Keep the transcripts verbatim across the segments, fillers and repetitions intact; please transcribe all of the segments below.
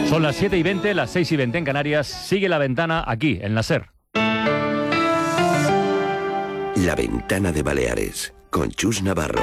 Son las siete y veinte, las seis y veinte en Canarias. Sigue La Ventana aquí, en la SER. La Ventana de Baleares, con Chus Navarro.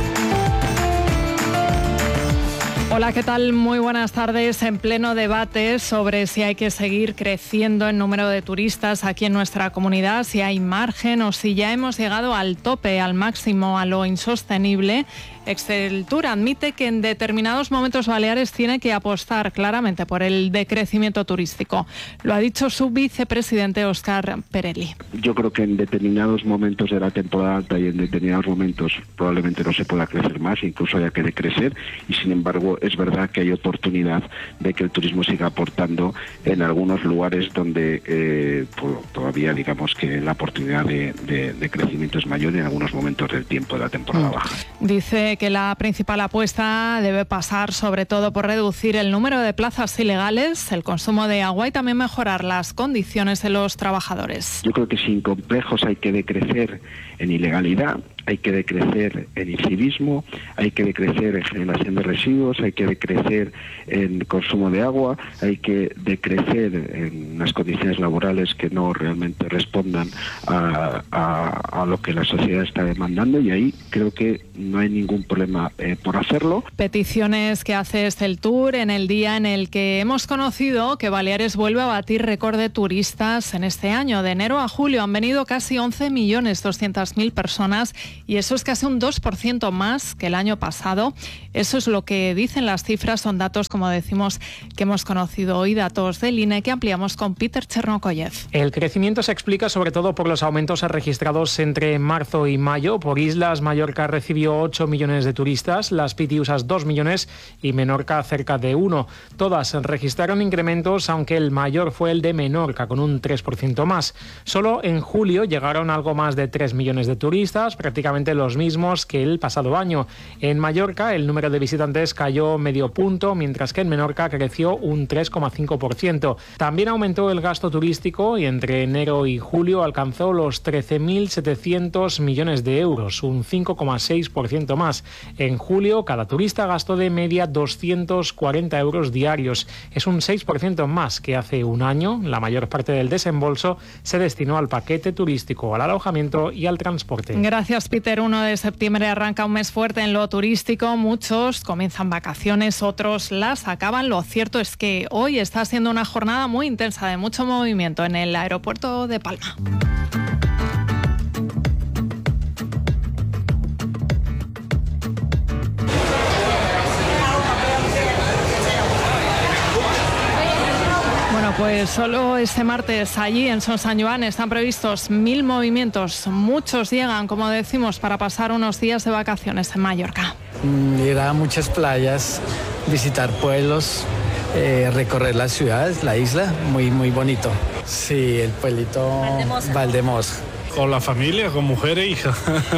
Hola, ¿qué tal? Muy buenas tardes. En pleno debate sobre si hay que seguir creciendo en número de turistas aquí en nuestra comunidad, si hay margen o si ya hemos llegado al tope, al máximo, a lo insostenible. Exceltur admite que en determinados momentos Baleares tiene que apostar claramente por el decrecimiento turístico. Lo ha dicho su vicepresidente Óscar Perelli. Yo creo que en determinados momentos de la temporada alta y en determinados momentos probablemente no se pueda crecer más, incluso haya que decrecer, y sin embargo es verdad que hay oportunidad de que el turismo siga aportando en algunos lugares donde eh, pues, todavía digamos que la oportunidad de, de, de crecimiento es mayor en algunos momentos del tiempo de la temporada baja. Dice que la principal apuesta debe pasar sobre todo por reducir el número de plazas ilegales, el consumo de agua y también mejorar las condiciones de los trabajadores. Yo creo que sin complejos hay que decrecer en ilegalidad, hay que decrecer en incivismo, hay que decrecer en generación de residuos, hay que decrecer en consumo de agua, hay que decrecer en unas condiciones laborales que no realmente respondan a, a, a lo que la sociedad está demandando, y ahí creo que no hay ningún problema eh, por hacerlo. Peticiones que hace Exceltur en el día en el que hemos conocido que Baleares vuelve a batir récord de turistas en este año. De enero a julio han venido casi once millones doscientas mil personas, y eso es casi un dos por ciento más que el año pasado. Eso es lo que dicen las cifras, son datos, como decimos, que hemos conocido hoy, datos del I N E que ampliamos con Peter Chernokoyev. El crecimiento se explica sobre todo por los aumentos registrados entre marzo y mayo. Por islas, Mallorca recibió ocho millones de turistas, las Pitiusas dos millones y Menorca cerca de uno. Todas registraron incrementos, aunque el mayor fue el de Menorca, con un tres por ciento más. Solo en julio llegaron algo más de tres millones de turistas, prácticamente los mismos que el pasado año. En Mallorca el número de visitantes cayó medio punto, mientras que en Menorca creció un tres coma cinco por ciento. También aumentó el gasto turístico y entre enero y julio alcanzó los trece mil setecientos millones de euros, un cinco coma seis por ciento más. En julio cada turista gastó de media doscientos cuarenta euros diarios. Es un seis por ciento más que hace un año. La mayor parte del desembolso se destinó al paquete turístico, al alojamiento y al transporte. Gracias, Peter. uno de septiembre arranca un mes fuerte en lo turístico. Muchos comienzan vacaciones, otros las acaban. Lo cierto es que hoy está siendo una jornada muy intensa, de mucho movimiento en el aeropuerto de Palma. Pues solo este martes allí en Son San Joan están previstos mil movimientos. Muchos llegan, como decimos, para pasar unos días de vacaciones en Mallorca. Ir a muchas playas, visitar pueblos, eh, recorrer las ciudades, la isla, muy, muy bonito. Sí, el pueblito Valdemosa. Valdemosa. Con la familia, con mujer e hija.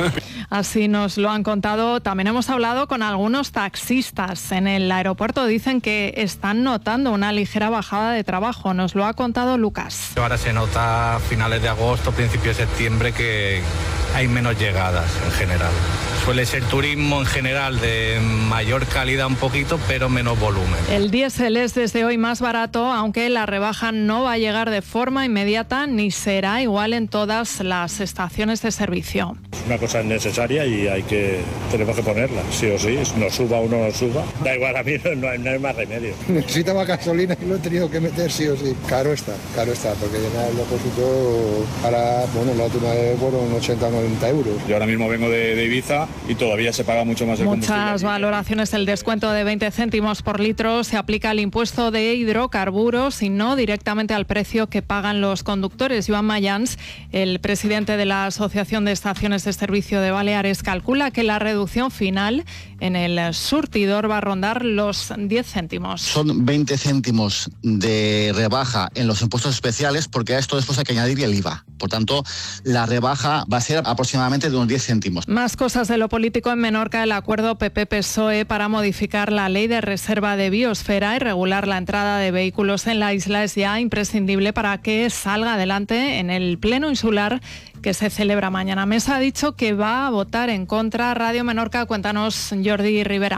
Así nos lo han contado. También hemos hablado con algunos taxistas en el aeropuerto. Dicen que están notando una ligera bajada de trabajo. Nos lo ha contado Lucas. Ahora se nota a finales de agosto, principios de septiembre, que hay menos llegadas en general. Suele ser turismo en general de mayor calidad un poquito, pero menos volumen. El diésel es desde hoy más barato, aunque la rebaja no va a llegar de forma inmediata ni será igual en todas las estaciones de servicio. Una cosa es necesaria y hay que tenemos que ponerla, sí o sí, nos suba o no nos suba. Da igual, a mí no, no, no hay más remedio. Necesitaba gasolina y lo he tenido que meter sí o sí. Caro está, caro está, porque llenar el depósito para, bueno, la última vez fueron ochenta o noventa euros. Yo ahora mismo vengo de, de Ibiza y todavía se paga mucho más el combustible. Muchas valoraciones. El descuento de veinte céntimos por litro se aplica al impuesto de hidrocarburos y no directamente al precio que pagan los conductores. Joan Mayans, el presidente de la Asociación de Estaciones de Servicio de Baleares, calcula que la reducción final en el surtidor va a rondar los diez céntimos. Son veinte céntimos de rebaja en los impuestos especiales, porque a esto después hay que añadir el I V A. Por tanto, la rebaja va a ser aproximadamente de unos diez céntimos. Más cosas de lo político. En Menorca, el acuerdo P P P S O E para modificar la ley de reserva de biosfera y regular la entrada de vehículos en la isla es ya imprescindible para que salga adelante en el Pleno Insular que se celebra mañana. Mesa ha dicho que va a votar en contra. Radio Menorca, cuéntanos, Jordi Rivera.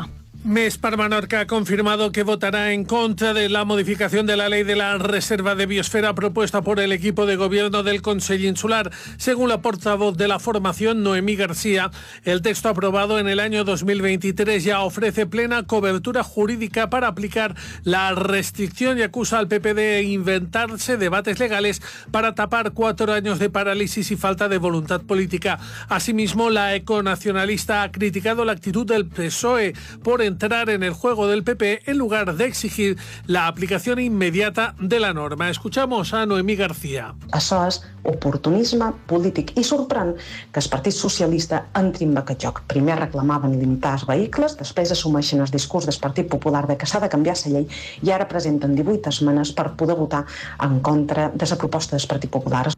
Mespar Menorca ha confirmado que votará en contra de la modificación de la ley de la reserva de biosfera propuesta por el equipo de gobierno del Consell Insular. Según la portavoz de la formación, Noemí García, el texto aprobado en el año dos mil veintitrés ya ofrece plena cobertura jurídica para aplicar la restricción y acusa al P P de inventarse debates legales para tapar cuatro años de parálisis y falta de voluntad política. Asimismo, la econacionalista ha criticado la actitud del P S O E por entrar en el juego del P P en lugar de exigir la aplicación inmediata de la norma. Escuchamos a Noemí García. Això és oportunisme polític i sorprèn que el Partit Socialista entri en aquest joc. Primer reclamaven limitar els vehicles, després assumeixen el discurs del Partit Popular de que s'ha de canviar la llei i ara presenten divuit esmenes per poder votar en contra de la proposta del Partit Popular.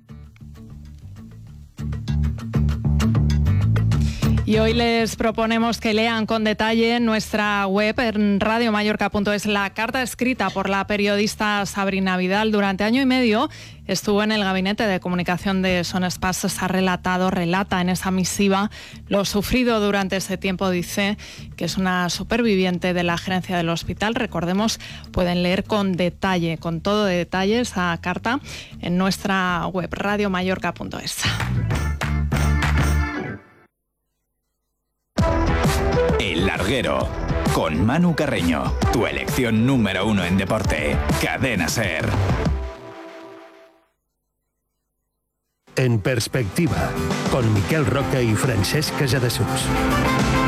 Y hoy les proponemos que lean con detalle en nuestra web en radio mallorca punto es la carta escrita por la periodista Sabrina Vidal. Durante año y medio estuvo en el gabinete de comunicación de Son Espases, ha relatado, relata en esa misiva lo sufrido durante ese tiempo. Dice que es una superviviente de la gerencia del hospital. Recordemos, pueden leer con detalle, con todo de detalle esa carta en nuestra web radio mallorca punto es. El Larguero, con Manu Carreño, tu elección número uno en deporte. Cadena SER. En perspectiva, con Miquel Roca y Francesc Casadesús.